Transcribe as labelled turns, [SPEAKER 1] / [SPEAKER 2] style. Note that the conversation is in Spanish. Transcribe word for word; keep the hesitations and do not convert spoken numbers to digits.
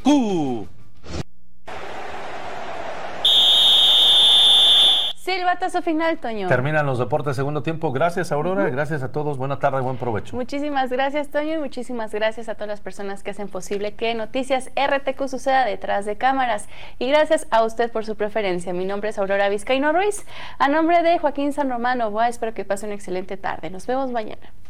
[SPEAKER 1] Q.
[SPEAKER 2] Silbatazo final, Toño.
[SPEAKER 3] Terminan los deportes segundo tiempo. Gracias, Aurora. Uh-huh. Gracias a todos. Buena tarde, buen provecho.
[SPEAKER 2] Muchísimas gracias, Toño, y muchísimas gracias a todas las personas que hacen posible que Noticias R T Q suceda detrás de cámaras. Y gracias a usted por su preferencia. Mi nombre es Aurora Vizcaíno Ruiz. A nombre de Joaquín San Román Novoa, espero que pase una excelente tarde. Nos vemos mañana.